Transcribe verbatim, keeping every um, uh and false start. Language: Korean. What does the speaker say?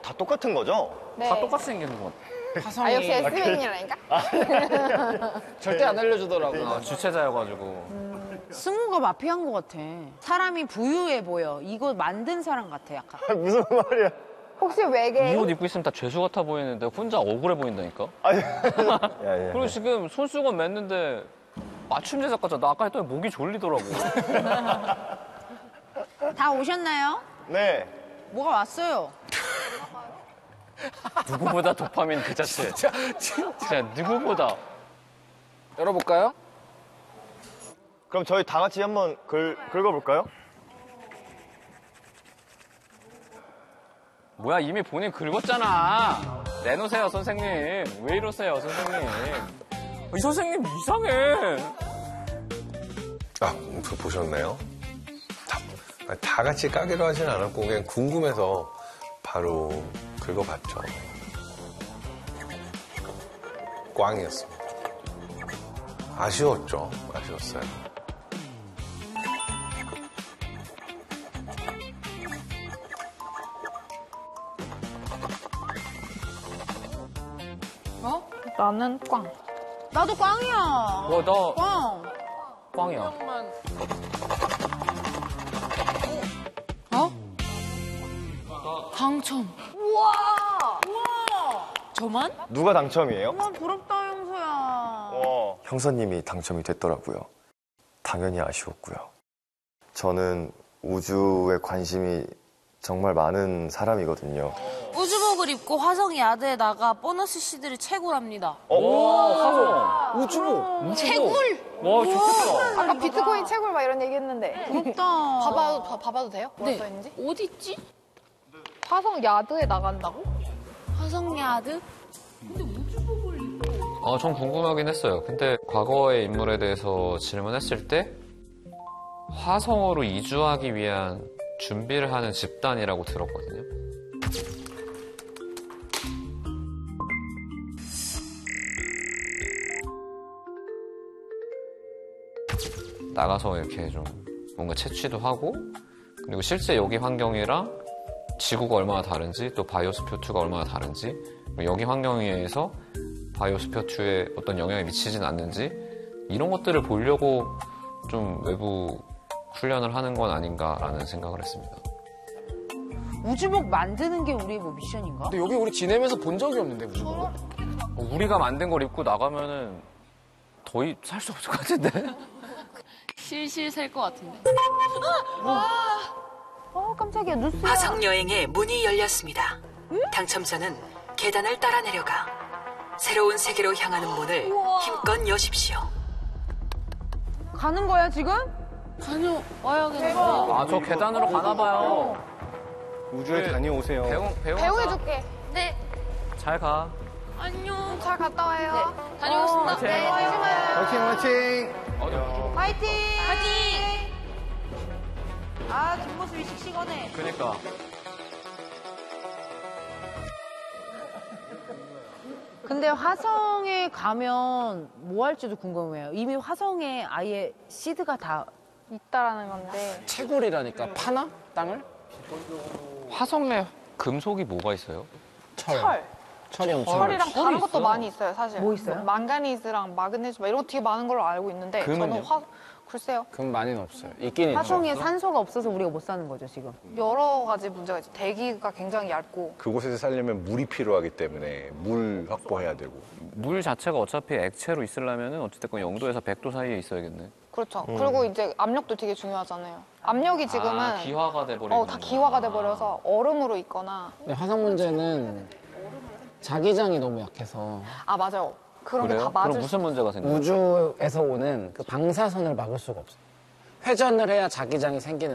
다 똑같은 거죠? 네. 다 똑같이 생긴 것 같아. 화성이 아, 역시 에스엔이라니까? 절대 안 알려주더라고. 아, 주최자여가지고. 음, 승우가 마피아인 것 같아. 사람이 부유해 보여. 이거 만든 사람 같아, 약간. 무슨 말이야? 혹시 외계? 이 옷 입고 있으면 다 죄수 같아 보이는데 혼자 억울해 보인다니까? 아니, 야, 야. 그리고 지금 손수건 맸는데 맞춤 제작가잖아. 나 아까 했더니 목이 졸리더라고. 다 오셨나요? 네. 뭐가 왔어요? 누구보다 도파민 그 자체. 진짜, 진짜 누구보다. 열어볼까요? 그럼 저희 다 같이 한번 긁, 긁어볼까요? 뭐야, 이미 본인 긁었잖아. 내놓으세요, 선생님. 왜 이러세요, 선생님. 이 선생님 이상해. 아, 그 보셨나요? 다, 다 같이 까기로 하진 않았고 그냥 궁금해서 바로 긁어봤죠. 꽝이었습니다. 아쉬웠죠. 아쉬웠어요. 어? 나는 꽝. 나도 꽝이야. 와, 나 꽝. 꽝이야. 어? 당첨. 우와. 우와. 저만? 누가 당첨이에요? 정말 부럽다, 형수야. 와. 형사님이 당첨이 됐더라고요. 당연히 아쉬웠고요. 저는 우주에 관심이 정말 많은 사람이거든요. 우주복을 입고 화성 야드에 나가 보너스 씨들이 채굴합니다. 와, 화성. 우주복. 채굴? 와, 좋겠다. 아까 비트코인 채굴 막 이런 얘기 했는데. 부럽다. 봐봐도, 봐, 봐봐도 돼요? 뭐가 네. 써있는지? 어디 있지? 화성 야드에 나간다고? 화성 야드? 아, 전 궁금하긴 했어요. 근데 과거의 인물에 대해서 질문했을 때 화성으로 이주하기 위한 준비를 하는 집단이라고 들었거든요. 나가서 이렇게 좀 뭔가 채취도 하고 그리고 실제 여기 환경이랑 지구가 얼마나 다른지 또 바이오스피어 투가 얼마나 다른지 여기 환경에 의해서 바이오스피어 투에 어떤 영향이 미치진 않는지 이런 것들을 보려고 좀 외부 훈련을 하는 건 아닌가라는 생각을 했습니다. 우주복 만드는 게 우리의 뭐 미션인가? 근데 여기 우리 지내면서 본 적이 없는데 우주복을? 우리가 만든 걸 입고 나가면은 더 살 수 없을 것 같은데? 실실 셀 것 같은데. 어, 깜짝이야. 뉴스야. 화성 여행의 문이 열렸습니다. 당첨자는 계단을 따라 내려가 새로운 세계로 향하는 문을 힘껏 여십시오. 가는 거야, 지금? 다녀와야겠네. 아, 저 계단으로 가나 봐요. 우주에 다녀오세요. 배웅, 배웅. 배웅해줄게. 네, 잘 가. 안녕. 잘 갔다 와요. 다녀오겠습니다. 네, 조심해요. 화이팅, 화이팅! 파이팅! 파이팅! 아, 뒷모습이 씩씩하네. 그니까. 근데 화성에 가면 뭐 할지도 궁금해요. 이미 화성에 아예 시드가 다 있다라는 건데. 채굴이라니까 파나? 땅을? 화성에 금속이 뭐가 있어요? 철. 철. 철이 엄청 철이랑 철이 다른 것도 있어? 많이 있어요, 사실. 뭐 있어요? 망가니즈랑 마그네슘 막 이런 거 되게 많은 걸로 알고 있는데 금은요? 저는 화 글쎄요. 금 많이는 없어요. 있긴 있죠. 화성에 산소가 없어서 우리가 못 사는 거죠, 지금. 여러 가지 문제가 있죠. 대기가 굉장히 얇고. 그곳에서 살려면 물이 필요하기 때문에 물 확보해야 되고. 물 자체가 어차피 액체로 있으려면은 어찌됐건 영도에서 백 도 사이에 있어야겠네. 그렇죠. 그리고 이제 압력도 되게 중요하잖아요. 압력이 지금은 아, 기화가 돼버리는 어, 다 기화가 돼버려서 얼음으로 있거나. 근데 화성 문제는 자기장이 너무 약해서 아, 맞아요. 그런 게 그래요? 다 맞을 그럼 무슨 문제가 생겨요? 우주에서 오는 그 방사선을 막을 수가 없어요. 회전을 해야 자기장이 생기는